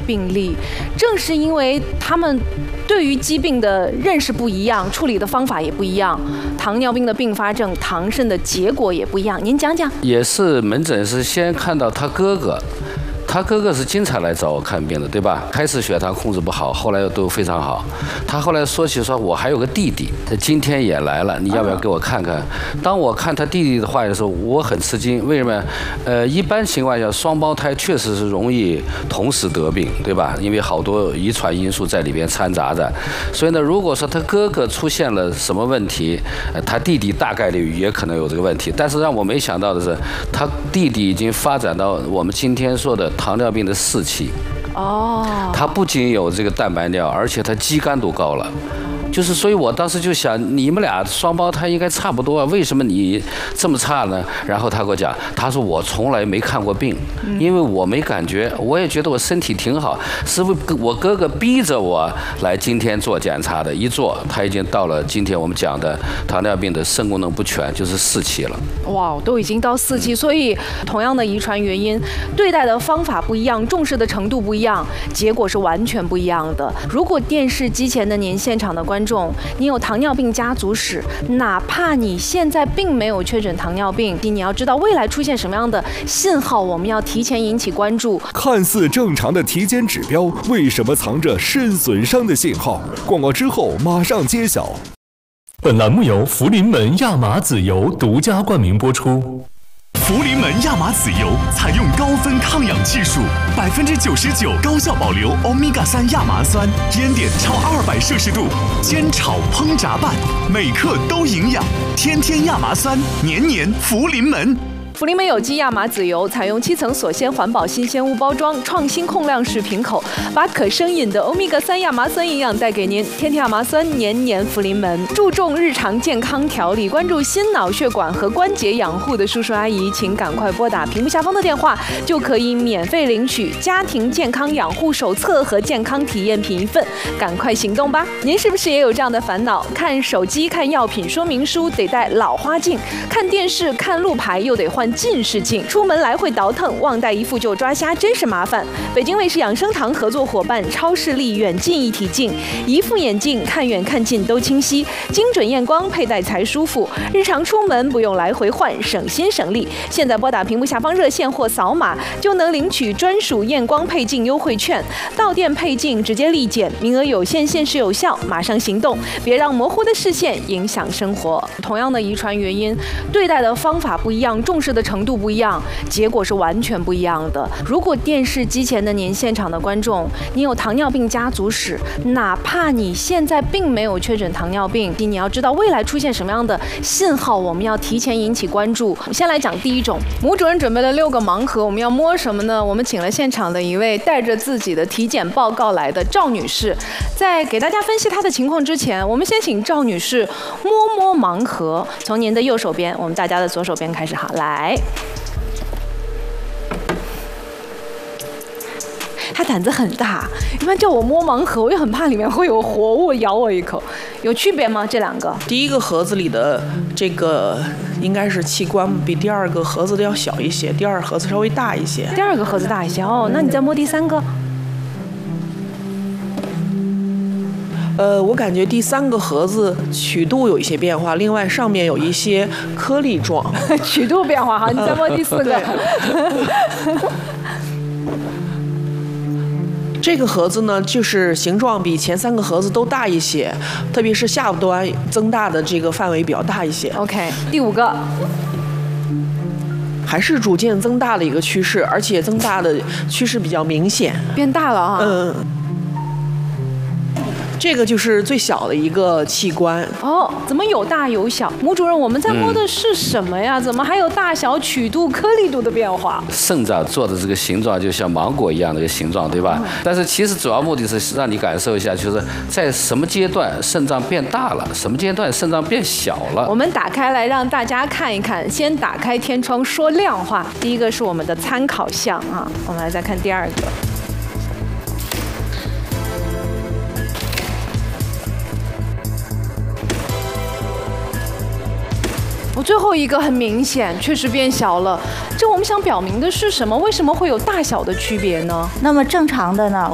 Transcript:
病例。正是因为他们对于疾病的认识不一样，处理的方法也不一样，糖尿病的并发症、糖肾的结果也不一样。您讲讲。 也是门诊是先看到他哥哥。他哥哥是经常来找我看病的，对吧？开始血糖控制不好，后来都非常好。他后来说起说，我还有个弟弟，他今天也来了，你要不要给我看看？当我看他弟弟的话的时候，我很吃惊。为什么？一般情况下，双胞胎确实是容易同时得病，对吧？因为好多遗传因素在里边掺杂着。所以呢，如果说他哥哥出现了什么问题，他弟弟大概率也可能有这个问题。但是让我没想到的是，他弟弟已经发展到我们今天说的糖尿病的4期。他不仅有这个蛋白尿，而且他肌酐度高了。就是所以我当时就想，你们俩双胞胎应该差不多啊，为什么你这么差呢？然后他给我讲，他说我从来没看过病，因为我没感觉，我也觉得我身体挺好，是我哥哥逼着我来今天做检查的，一做他已经到了今天我们讲的糖尿病的肾功能不全，就是4期了。 哇，都已经到4期，所以同样的遗传原因，对待的方法不一样，重视的程度不一样，结果是完全不一样的。如果电视机前的您，现场的观众，你有糖尿病家族史，哪怕你现在并没有确诊糖尿病，你要知道未来出现什么样的信号，我们要提前引起关注。 看似正常的体检指标，为什么藏着肾损伤的信号？广告之后马上揭晓。 本栏目由福临门亚麻籽油独家冠名播出。 福临门亚麻籽油采用高分抗氧技术，99%高效保留欧米伽3亚麻酸，烟点超200摄氏度，煎炒烹炸拌，每克都营养，天天亚麻酸，年年福临门。 福临门有机亚麻籽油采用7层锁鲜环保新鲜物包装，创新控量式瓶口，把可生饮的欧米伽3亚麻酸营养带给您。天天亚麻酸，年年福临门。注重日常健康调理，关注心脑血管和关节养护的叔叔阿姨，请赶快拨打屏幕下方的电话，就可以免费领取家庭健康养护手册和健康体验品1份，赶快行动吧！您是不是也有这样的烦恼？看手机、看药品说明书得戴老花镜，看电视、看路牌又得换近视镜，出门来回倒腾，忘带一副就抓瞎，真是麻烦。北京卫视养生堂合作伙伴超视力远近一体镜，一副眼镜看远看近都清晰，精准验光，佩戴才舒服，日常出门不用来回换，省心省力。现在拨打屏幕下方热线或扫码就能领取专属验光配镜优惠券，到店配镜直接立减，名额有限，限时有效，马上行动，别让模糊的视线影响生活。同样的遗传原因，对待的方法不一样，重视的程度不一样，结果是完全不一样的。如果电视机前的您，现场的观众，你有糖尿病家族史，哪怕你现在并没有确诊糖尿病，你要知道未来出现什么样的信号，我们要提前引起关注。先来讲第一种，吴主任准备了6个盲盒，我们要摸什么呢？我们请了现场的一位带着自己的体检报告来的赵女士，在给大家分析她的情况之前，我们先请赵女士摸摸盲盒，从您的右手边，我们大家的左手边开始哈，来。他胆子很大，一般叫我摸盲盒，我也很怕里面会有活物咬我一口。有区别吗？这2个？ 第一个盒子里的这个应该是器官，比第2个盒子的要小一些，第2盒子稍微大一些。 第2个盒子大一些哦，那你再摸第3个。 我感觉第3个盒子曲度有一些变化，另外上面有一些颗粒状。 曲度变化，好，你再摸第4个。 这个盒子呢，就是形状比前3个盒子都大一些，特别是下部端增大的这个范围比较大一些。 OK， 第5个。 还是逐渐增大的一个趋势，而且增大的趋势比较明显， 变大了啊。 这个就是最小的一个器官哦，怎么有大有小？吴主任，我们在摸的是什么呀？怎么还有大小、曲度、颗粒度的变化？ 肾脏做的这个形状就像芒果一样的一个形状，对吧？但是其实主要目的是让你感受一下，就是在什么阶段肾脏变大了，什么阶段肾脏变小了。 我们打开来让大家看一看，先打开天窗说亮话。第一个是我们的参考项啊，我们来再看第2个。最后一个很明显，确实变小了。这我们想表明的是什么？为什么会有大小的区别呢？ 那么正常的呢，